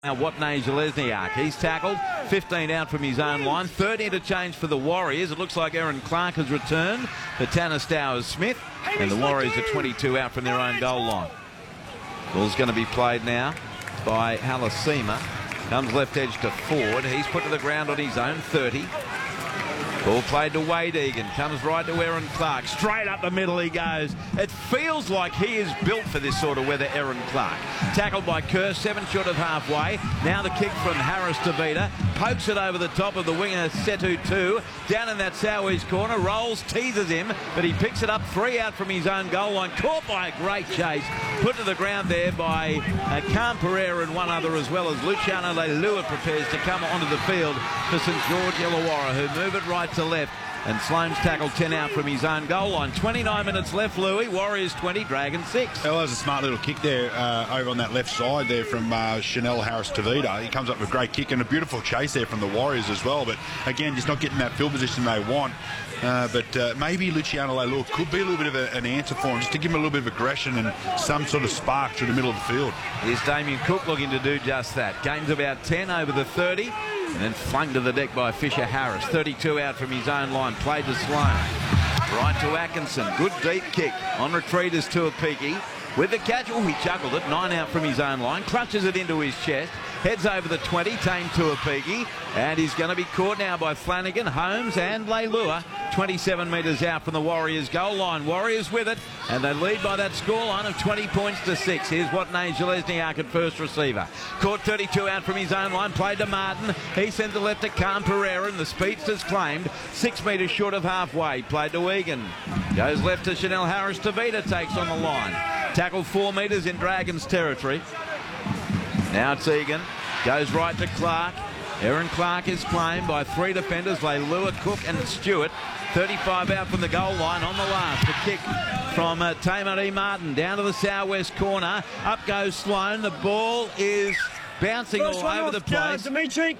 Now Watney Zelezniak, he's tackled, 15 out from his own line, 30 to change for the Warriors. It looks like Aaron Clark has returned for Tanner Stowers-Smith, and the Warriors are 22 out from their own goal line. Ball's going to be played now by Halasima. Comes left edge to Ford. He's put to the ground on his own 30. Ball played to Wade Egan. Comes right to Aaron Clark. Straight up the middle he goes. It feels like he is built for this sort of weather, Aaron Clark. Tackled by Kerr, 7 short of halfway. Now the kick from Harris to Vida. Pokes it over the top of the winger, Setu 2. Down in that southeast corner. Rolls, teases him, but he picks it up 3 out from his own goal line. Caught by a great chase. Put to the ground there by Cam Pereira and one other, as well as Luciano Leilua prepares to come onto the field for St George Illawarra, who move it right to left. And Sloane's tackled 10 out from his own goal line. 29 minutes left, Louis. Warriors 20, Dragons 6. Well, that was a smart little kick there over on that left side there from Chanel Harris-Tavita. He comes up with a great kick and a beautiful chase there from the Warriors as well. But again, just not getting that field position they want. But maybe Luciano Leilua could be a little bit of an answer for him, just to give him a little bit of aggression and some sort of spark through the middle of the field. Here's Damien Cook looking to do just that. Gains about 10 over the 30. And then flung to the deck by Fisher Harris. 32 out from his own line. Played to Sloane. Right to Atkinson. Good deep kick. On retreat is Tuapiki. With the catch, he juggled it. 9 out from his own line. Clutches it into his chest. Heads over the 20. Tame Tuapiki. And he's going to be caught now by Flanagan, Holmes and Leilua. 27 metres out from the Warriors goal line. Warriors with it. And they lead by that scoreline of 20 points to 6. Here's Watney Zelezniak at first receiver. Caught 32 out from his own line. Played to Martin. He sends it left to Cam Pereira. And the speedster's claimed. 6 metres short of halfway. Played to Egan. Goes left to Chanel Harris-Tavita. Takes on the line. Tackled 4 metres in Dragons territory. Now it's Egan. Goes right to Clark. Aaron Clark is claimed by 3 defenders, Leilua, Cook and Stewart. 35 out from the goal line on the last. The kick from Tamari Martin down to the southwest corner. Up goes Sloane. The ball is bouncing all over the place. Dimitri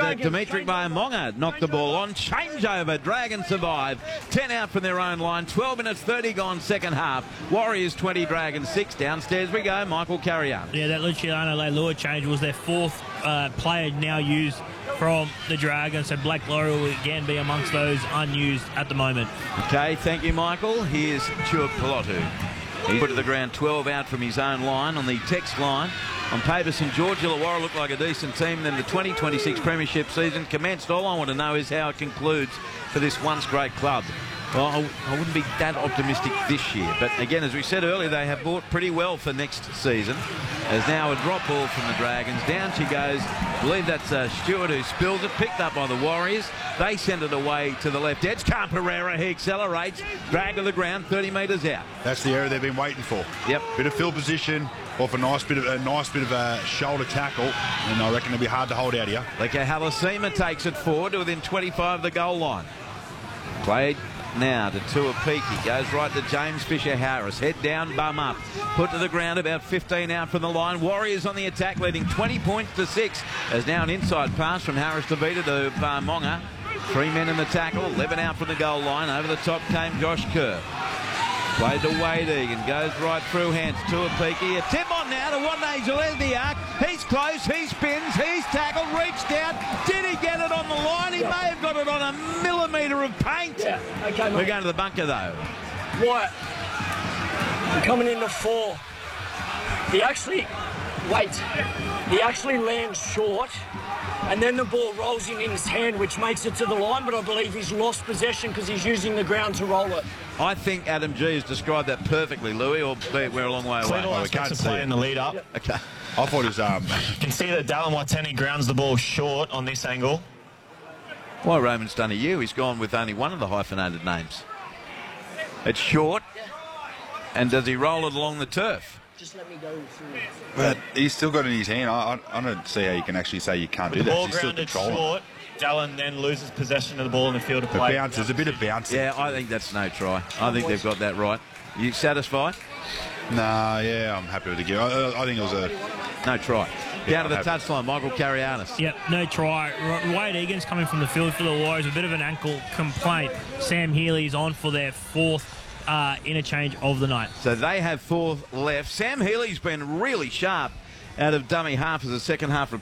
Bayamonga knocked the ball on. Changeover. Dragons survive. 10 out from their own line. 12 minutes 30 gone second half. Warriors 20, Dragons 6. Downstairs we go. Michael Carrion. Yeah, that Luciano Leilua change was their 4th player now used from the Dragons, so Black Glory will again be amongst those unused at the moment. Okay, thank you, Michael. Here's Chua Pilotu. He put to the ground 12 out from his own line on the text line. On paper, St George Illawarra looked like a decent team. And then the 2026 Premiership season commenced. All I want to know is how it concludes for this once great club. Well, I wouldn't be that optimistic this year. But again, as we said earlier, they have bought pretty well for next season. There's now a drop ball from the Dragons. Down she goes. I believe that's Stewart who spills it. Picked up by the Warriors. They send it away to the left edge. Cam Pereira, he accelerates. Drag to the ground, 30 metres out. That's the area they've been waiting for. Yep. Bit of field position off a nice bit of a shoulder tackle, and I reckon it'll be hard to hold out here. Leke Halasima takes it forward to within 25 of the goal line. Played now to Tuapiki. Goes right to James Fisher Harris. Head down, bum up. Put to the ground, about 15 out from the line. Warriors on the attack, leading 20 points to 6. There's now an inside pass from Harris-Tavita to Bayamonga. 3 men in the tackle, 11 out from the goal line. Over the top came Josh Kerr. Played to Wade Egan. Goes right through hands. Tuapiki. A tip on now to Watney Zelezniak. He's close. He spins. He's tackled. Reached out. Did he get it on the line? He may have got it on a millimetre of paint. Yeah, okay, mate. We're going to the bunker, though. Wyatt, coming into 4. He actually lands short, and then the ball rolls in his hand, which makes it to the line, but I believe he's lost possession because he's using the ground to roll it. I think Adam G has described that perfectly, Louis, or we're a long way away. We can't see in the lead up. Yep. Okay. I thought it was... You can see that Dallin Wateni grounds the ball short on this angle. Why Roman's done a you? He's gone with only one of the hyphenated names. It's short, and does he roll it along the turf? Just let me go through. But he's still got it in his hand. I don't see how you can actually say you can't do The that. ball He's still grounded controlling. short. Dallin then loses possession of the ball in the field of The play. bounce, there's a bit of bouncing. Yeah, I think that's no try. I think they've got that right. You satisfied? Nah, yeah, I'm happy with the game. I think it was a... No try. Down to the touchline, Michael Carrianis. Yep, no try. Wade Egan's coming from the field for the Warriors. A bit of an ankle complaint. Sam Healy's on for their 4th interchange of the night. So they have 4 left. Sam Healy's been really sharp out of dummy half as a second half